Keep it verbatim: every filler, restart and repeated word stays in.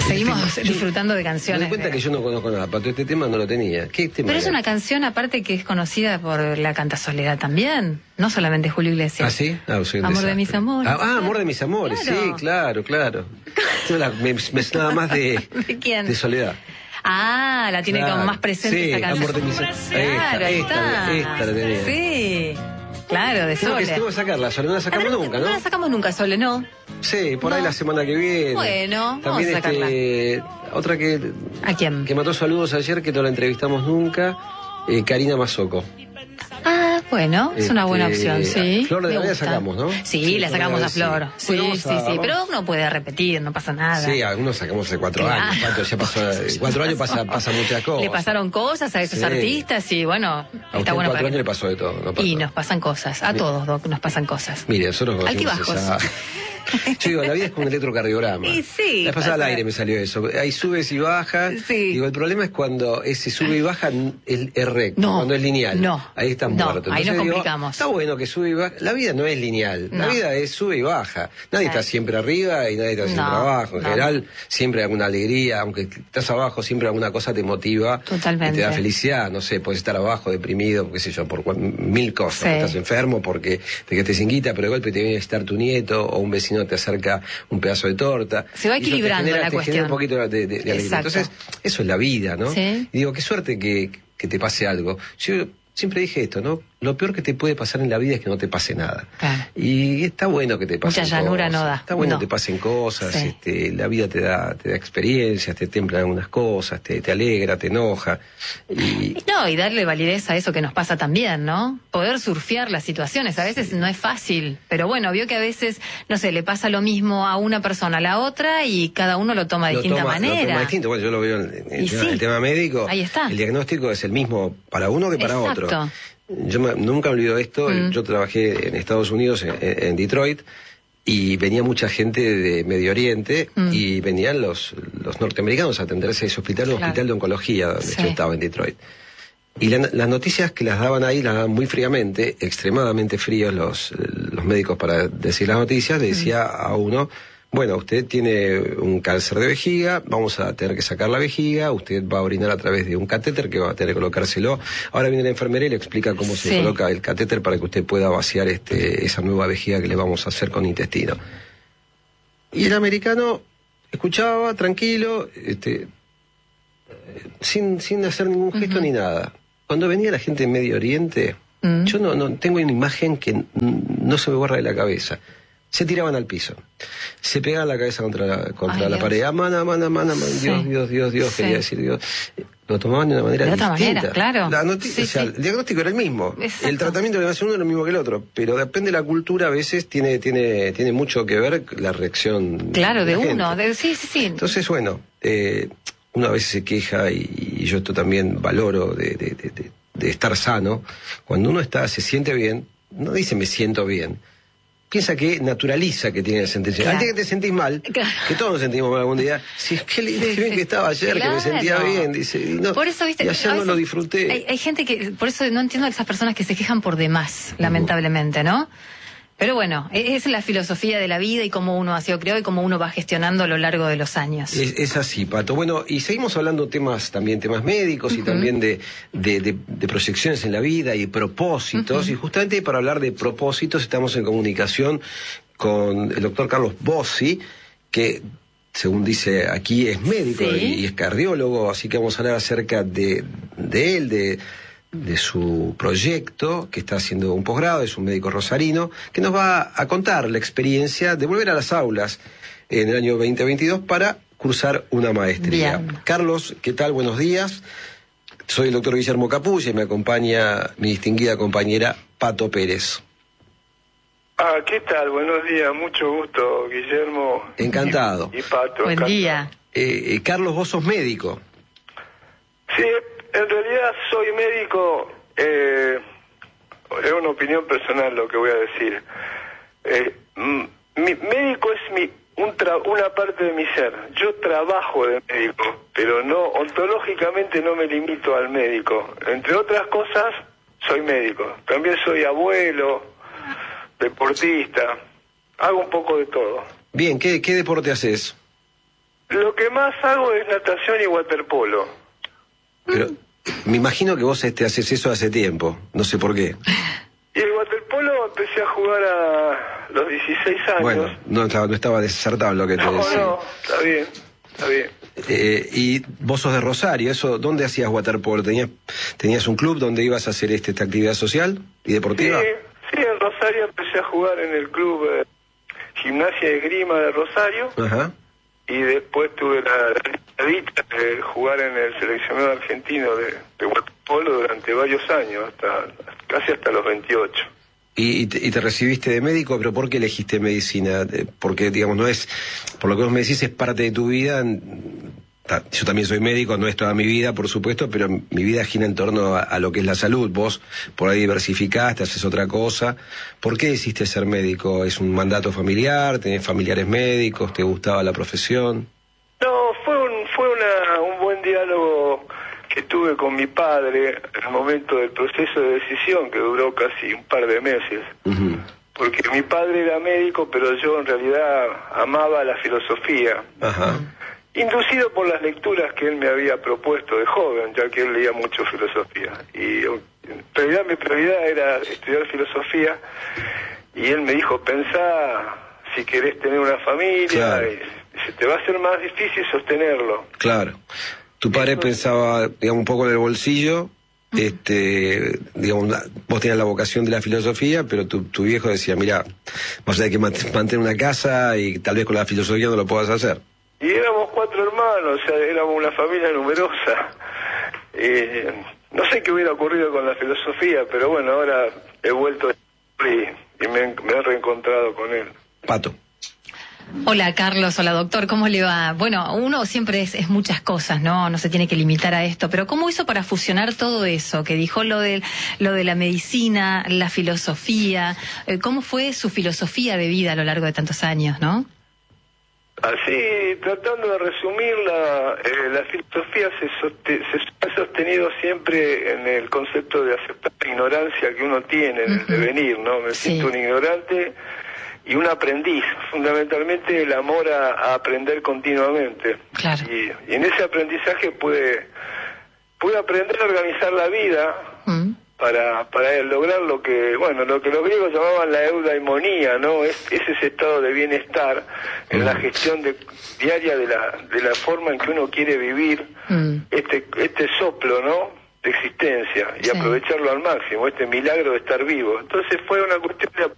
Seguimos Este, disfrutando de canciones. Me doy cuenta de... que yo no conozco nada, Pato, este tema no lo tenía. ¿Qué tema Pero es era? una canción aparte que es conocida por la canta Soledad también, no solamente Julio Iglesias. ¿Ah, sí? Ah, soy un Amor desastre. de mis amores. Ah, ah, Amor de mis amores, Claro. sí, claro, claro. Yo la- me, me sonaba más de, ¿De quién? de Soledad. Ah, la tiene Claro. como más presente Sí, esa canción. Amor de mis amores. Claro, ahí Esta, está. esta la tenía. Sí, claro, de Tengo que, Sole. tengo que sacarla, Sole, no la sacamos La verdad, nunca, no ¿no? la sacamos nunca, Sole, ¿no? Sí, por No. ahí la semana que viene. Bueno, También vamos a este, otra que, ¿A quién? que mató saludos ayer, que no la entrevistamos nunca, eh, Karina Mazoco. Ah, bueno, es una buena Este, opción, sí. Flor de me la Vida gusta. sacamos, ¿no? Sí, Sí, la Flor sacamos de a la Flor. Vida, sí. Sí, Bueno, vamos sí, a- sí. vamos- Pero uno puede repetir, no pasa nada. Sí, algunos sacamos hace cuatro Claro. años. Pato, ya pasó, cuatro años pasa, pasa muchas cosas. Le pasaron cosas a esos Sí. artistas y bueno, A usted está en bueno cuatro para años que... le pasó de todo. No pasó. Y nos pasan cosas, a Mire. todos, Doc, nos pasan cosas. Mire, nosotros conocimos Altibajos. esa... Yo digo, la vida es como un electrocardiograma. Y sí, La vez pasada al pasa. aire me salió eso. Hay subes y bajas. Sí. Digo, el problema es cuando ese sube y baja es, es recto, No, cuando es lineal. no, Ahí estás no, muerto. ahí nos digo, complicamos. está bueno que sube y baja. La vida no es lineal. La No. vida es sube y baja. Nadie está Sí. siempre arriba y nadie está siempre No, abajo. En no. general, siempre hay alguna alegría. Aunque estás abajo, siempre alguna cosa te motiva. Totalmente. Y te da felicidad. No sé, puedes estar abajo, deprimido, qué sé yo, por cual- mil cosas. Sí. Estás enfermo porque te quedaste sin guita, pero de golpe te viene a visitar tu nieto o un vecino te acerca un pedazo de torta. Se va Y eso te equilibrando genera- la te cuestión. genera un poquito de, de- de alegría. Exacto. Entonces, eso es la vida, ¿no? Sí. Y digo, qué suerte que, que te pase algo. Yo siempre dije esto, ¿no? Lo peor que te puede pasar en la vida es que no te pase nada. Claro. Y está bueno que te pasen Mucha llanura cosas. no da. Está bueno No. que te pasen cosas. Sí. Este, la vida te da, te da experiencias, te templa algunas cosas, te, te alegra, te enoja. Y, No, y darle validez a eso que nos pasa también, ¿no? Poder surfear las situaciones. A veces no es fácil, pero bueno, vio que a veces, no sé, le pasa lo mismo a una persona a la otra y cada uno lo toma de lo distinta toma, lo manera. toma distinto. Bueno, yo lo veo en, en Y el, tema, sí. el tema médico. Ahí está. El diagnóstico es el mismo para uno que para Exacto. otro. Yo me- nunca olvido esto. Mm. Yo trabajé en Estados Unidos, en, en Detroit, y venía mucha gente de Medio Oriente Mm. y venían los, los norteamericanos a atenderse a ese hospital, un Claro. hospital de oncología, donde Sí. yo estaba en Detroit. Y la- las noticias que las daban ahí, las daban muy fríamente, extremadamente fríos los, los médicos para decir las noticias, le decía a uno, bueno, usted tiene un cáncer de vejiga, vamos a tener que sacar la vejiga, usted va a orinar a través de un catéter que va a tener que colocárselo. Ahora viene la enfermera y le explica cómo se Sí. coloca el catéter para que usted pueda vaciar este, esa nueva vejiga que le vamos a hacer con intestino. Y el americano escuchaba tranquilo, este, sin, sin hacer ningún gesto ni nada. Cuando venía la gente de Medio Oriente, Mm. yo no, no tengo una imagen que n- no se me borra de la cabeza. Se tiraban al piso, se pegaban la cabeza contra la, contra Ay, la Dios. pared. Aman, aman, aman, aman. Sí. Dios, Dios, Dios, Dios, Sí. quería decir Dios. Lo tomaban de una manera De otra distinta. manera, claro. La noti- Sí, o sea, sí. el diagnóstico era el mismo. Exacto. El tratamiento que le hace uno era lo mismo que el otro. Pero depende de la cultura, a veces tiene, tiene, tiene mucho que ver la reacción. Claro, de la gente. uno. De, sí, sí, sí. Entonces, bueno, eh, uno a veces se queja y, y yo esto también valoro de, de, de, de- de estar sano. Cuando uno está, se siente bien, no dice me siento bien. Piensa que naturaliza que tiene que sentirse bien. Claro. Antes que te sentís mal, Claro. que todos nos sentimos mal algún día, si es que le Sí, qué bien sí. que estaba ayer, que Claro. me sentía bien, dice, y, no, Por eso, viste, y ayer a no veces lo disfruté. Hay, hay gente que, por eso no entiendo a esas personas que se quejan por demás, lamentablemente, ¿no? Pero bueno, e- es la filosofía de la vida y cómo uno ha sido creado y cómo uno va gestionando a lo largo de los años. Es, es así, Pato. Bueno, y seguimos hablando temas también, temas médicos y también de, de, de- de proyecciones en la vida y propósitos. Y justamente para hablar de propósitos estamos en comunicación con el doctor Carlos Bossi, que según dice aquí es médico Sí. y, y es cardiólogo, así que vamos a hablar acerca de, de él, de, de su proyecto, que está haciendo un posgrado, es un médico rosarino, que nos va a contar la experiencia de volver a las aulas en el año veinte veintidós para cursar una maestría. Bien. Carlos, ¿qué tal? Buenos días. Soy el doctor Guillermo Capulla y me acompaña mi distinguida compañera Pato Pérez. Ah, ¿qué tal? Buenos días, mucho gusto, Guillermo. Encantado. Y, y Pato. Buen encantado. día. Eh, eh, Carlos, vos sos médico. Sí, en realidad soy médico, eh, es una opinión personal lo que voy a decir. Eh, m- mi médico es mi un tra- una parte de mi ser. Yo trabajo de médico, pero no ontológicamente no me limito al médico. Entre otras cosas, soy médico. También soy abuelo, deportista, hago un poco de todo. Bien, ¿qué, qué deporte haces? Lo que más hago es natación y waterpolo. Pero me imagino que vos este, haces eso hace tiempo, no sé por qué. Y el waterpolo empecé a jugar a los dieciséis años. Bueno, no estaba, no estaba desacertado lo que te No, decía. no, está bien, está bien. Eh, y vos sos de Rosario, ¿eso dónde hacías waterpolo? ¿Tenías, ¿Tenías un club donde ibas a hacer este, esta actividad social y deportiva? Sí, sí, en Rosario empecé a jugar en el club eh, Gimnasia de Esgrima de Rosario. Ajá. Y después tuve la, la dicha de jugar en el seleccionado argentino de, de waterpolo durante varios años, hasta casi hasta los veintiocho. Y, y, te, y te recibiste de médico, pero ¿por qué elegiste medicina? Porque, digamos, no es, por lo que vos me decís, es parte de tu vida. Yo también soy médico, no es toda mi vida, por supuesto, pero mi vida gira en torno a, a lo que es la salud. Vos por ahí diversificaste, haces otra cosa. ¿Por qué decidiste ser médico? ¿Es un mandato familiar? ¿Tenés familiares médicos? ¿Te gustaba la profesión? No, fue un, fue una, un buen diálogo que tuve con mi padre en el momento del proceso de decisión, que duró casi un par de meses. Uh-huh. Porque mi padre era médico, pero yo en realidad amaba la filosofía. Ajá. Inducido por las lecturas que él me había propuesto de joven, ya que él leía mucho filosofía. Y en realidad mi prioridad era estudiar filosofía, y él me dijo, pensá si querés tener una familia, claro, y se te va a hacer más difícil sostenerlo. Claro. Tu padre Entonces, pensaba, digamos, un poco en el bolsillo, este, digamos, vos tenías la vocación de la filosofía, pero tu, tu viejo decía, mira, vas a tener que mantener una casa y tal vez con la filosofía no lo puedas hacer. Y éramos cuatro hermanos, o sea, éramos una familia numerosa. Eh, no sé qué hubiera ocurrido con la filosofía, pero bueno, ahora he vuelto y, y me, me he reencontrado con él. Pato. Hola Carlos, hola doctor, ¿cómo le va? Bueno, uno siempre es, es muchas cosas, ¿no? No se tiene que limitar a esto, pero ¿cómo hizo para fusionar todo eso? Que dijo lo de, lo de la medicina, la filosofía, ¿cómo fue su filosofía de vida a lo largo de tantos años, no? Así, tratando de resumirla, eh, la filosofía se, soste se ha sostenido siempre en el concepto de aceptar la ignorancia que uno tiene en el devenir, ¿no? Me Sí. siento un ignorante y un aprendiz, fundamentalmente el amor a, a aprender continuamente. Claro. Y, y en ese aprendizaje pude, pude aprender a organizar la vida, mm. para para lograr lo que, bueno, lo que los griegos llamaban la eudaimonía, ¿no? Es, es ese estado de bienestar en mm. la gestión de, diaria de la de la forma en que uno quiere vivir mm. este este soplo, ¿no?, de existencia, y sí. aprovecharlo al máximo, este milagro de estar vivo. Entonces fue una cuestión de